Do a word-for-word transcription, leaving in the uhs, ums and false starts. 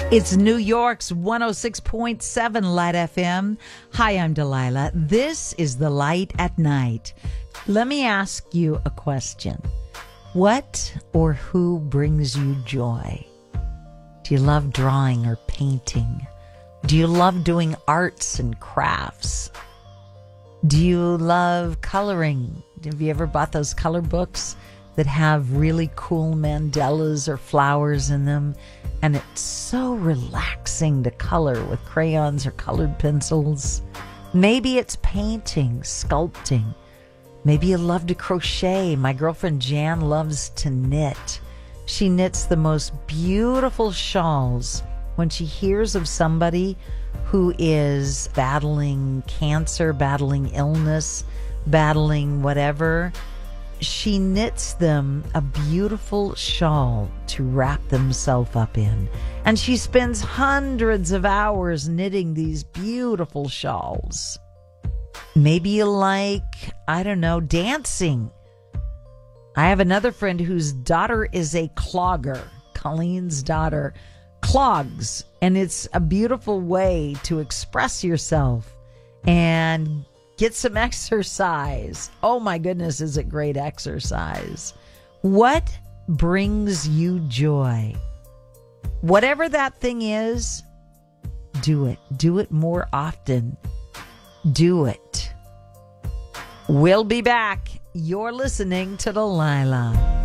It's New York's one oh six point seven Light F M. Hi, I'm Delilah. This is The Light at Night. Let me ask you a question. What or who brings you joy? Do you love drawing or painting? Do you love doing arts and crafts? Do you love coloring? Have you ever bought those color books that have really cool mandalas or flowers in them? And it's so relaxing to color with crayons or colored pencils. Maybe it's painting, sculpting. Maybe you love to crochet. My girlfriend Jan loves to knit. She knits the most beautiful shawls. When she hears of somebody who is battling cancer, battling illness, battling whatever, she knits them a beautiful shawl to wrap themselves up in. And she spends hundreds of hours knitting these beautiful shawls. Maybe you like, I don't know, dancing. I have another friend whose daughter is a clogger. Colleen's daughter clogs. And it's a beautiful way to express yourself and get some exercise. Oh my goodness, is it great exercise? What brings you joy? Whatever that thing is, do it. Do it more often. Do it. We'll be back. You're listening to Delilah.